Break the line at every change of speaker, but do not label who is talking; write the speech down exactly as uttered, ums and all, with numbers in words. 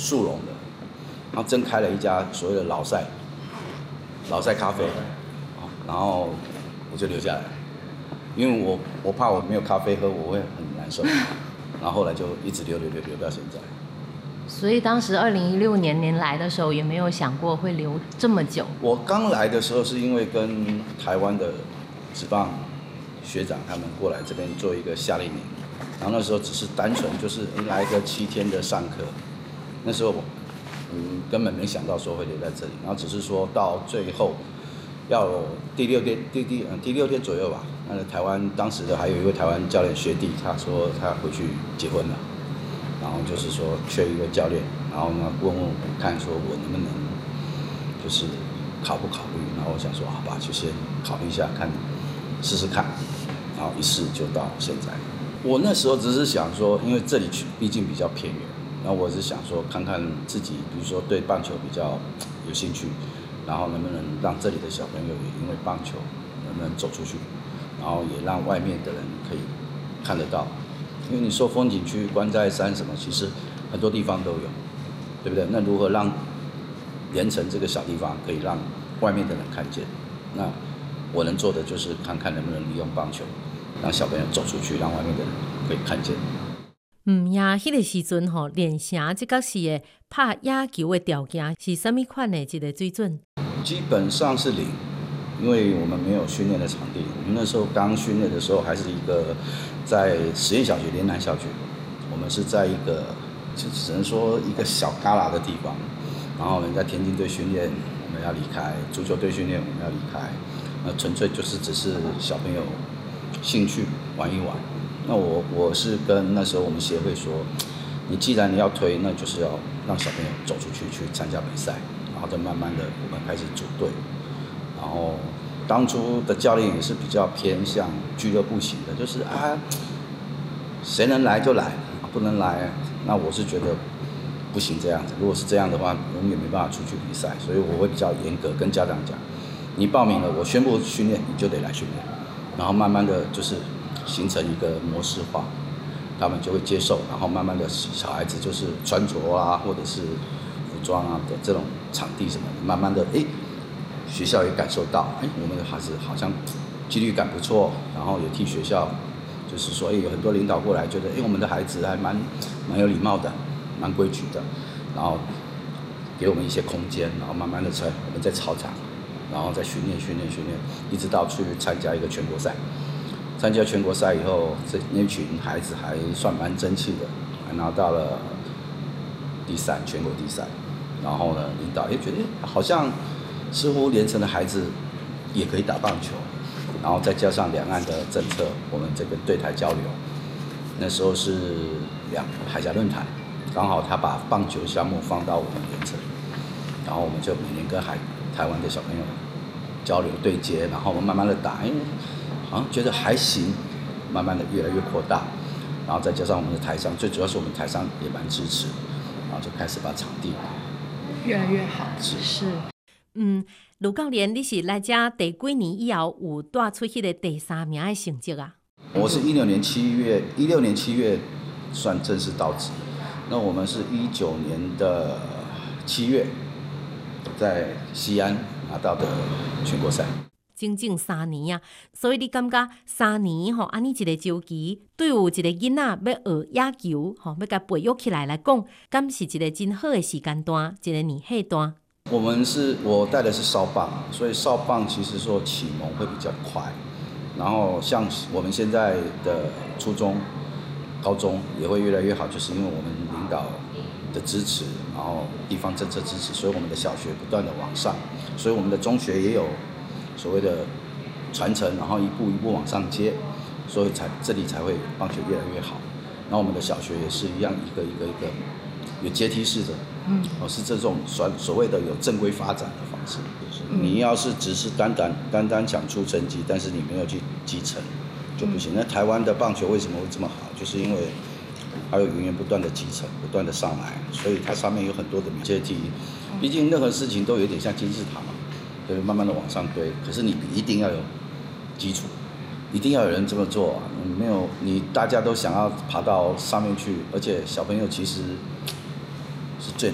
速溶的，然后真开了一家所谓的老赛老赛咖啡，然后我就留下来，因为我我怕我没有咖啡喝，我会很难受，然后后来就一直留留留留到现在。
所以当时二零一六年您来的时候，也没有想过会留这么久。
我刚来的时候是因为跟台湾的职棒学长他们过来这边做一个夏令营，然后那时候只是单纯就是来一个七天的上课，那时候嗯根本没想到说会留在这里，然后只是说到最后要第六天第第第六天左右吧，那个台湾当时的还有一位台湾教练学弟，他说他回去结婚了。然后就是说缺一个教练，然后呢问问我看说我能不能就是考不考虑，然后我想说好吧，就先考虑一下看试试看，然后一试就到现在。我那时候只是想说，因为这里毕竟比较偏远，然后我是想说看看自己，比如说对棒球比较有兴趣，然后能不能让这里的小朋友也因为棒球能不能走出去，然后也让外面的人可以看得到。因为你说风景区、关寨山什么，其实很多地方都有，对不对？那如何让盐埕这个小地方可以让外面的人看见？那我能做的就是看看能不能利用棒球，让小朋友走出去，让外面的人可以看见。
嗯呀，迄个时阵吼，练成这个是的拍野球的条件是什么款的一个水准？
基本上是零。因为我们没有训练的场地，我们那时候刚训练的时候还是一个在实验小学联南小学，我们是在一个就只能说一个小旮旯的地方，然后人家田径队训练我们要离开，足球队训练我们要离开，那纯粹就是只是小朋友兴趣玩一玩。那我我是跟那时候我们协会说，你既然你要推，那就是要让小朋友走出去去参加比赛，然后再慢慢的我们开始组队。然后当初的教练也是比较偏向俱乐部型的，就是啊，谁能来就来，不能来，那我是觉得不行这样子。如果是这样的话，永远没办法出去比赛，所以我会比较严格跟家长讲，你报名了，我宣布训练，你就得来训练，然后慢慢的就是形成一个模式化，他们就会接受，然后慢慢的小孩子就是穿着啊，或者是服装啊的这种场地什么的，慢慢的哎。学校也感受到，哎，我们的孩子好像纪律感不错，然后也替学校，就是说，哎，有很多领导过来，觉得，哎，我们的孩子还蛮蛮有礼貌的，蛮规矩的，然后给我们一些空间，然后慢慢的在我们在操场，然后再训练训练训练，一直到去参加一个全国赛。参加全国赛以后，这那群孩子还算蛮争气的，还拿到了第三全国第三。然后呢，领导也觉得，哎，好像。似乎连城的孩子也可以打棒球，然后再加上两岸的政策，我们这个对台交流，那时候是两海峡论坛，刚好他把棒球项目放到我们连城，然后我们就每年跟海台湾的小朋友交流对接，然后我们慢慢的打，因为好像觉得还行，慢慢的越来越扩大，然后再加上我们的台商，最主要是我们台商也蛮支持，然后就开始把场地
越来越好。
是。
是嗯，卢教练，你是来这第几年以后有带出迄个第三名的成绩啊？
我是一六年七月，一六年七月算正式到职。那我们是一九年的七月在西安拿到的全国赛。
整整三年啊，所以你感觉三年吼，安尼一个周期，对有一个囡仔要学野球吼，要甲培育起来来讲，敢是一个真好的时间段，一个年岁段。
我们是我带的是少棒，所以少棒其实说启蒙会比较快，然后像我们现在的初中、高中也会越来越好，就是因为我们领导的支持，然后地方政策支持，所以我们的小学不断的往上，所以我们的中学也有所谓的传承，然后一步一步往上接，所以才这里才会棒球越来越好。然后我们的小学也是一样，一个一个一个有阶梯式的。嗯，哦，是这种所所谓的有正规发展的方式。嗯、你要是只是单单单单想出成绩，但是你没有去基层，就不行。嗯、那台湾的棒球为什么会这么好？就是因为还有源源不断的基层，不断的上来，所以它上面有很多的阶梯。毕竟任何事情都有点像金字塔嘛，就是慢慢的往上堆。可是你一定要有基础，一定要有人这么做啊！没有你，大家都想要爬到上面去，而且小朋友其实是最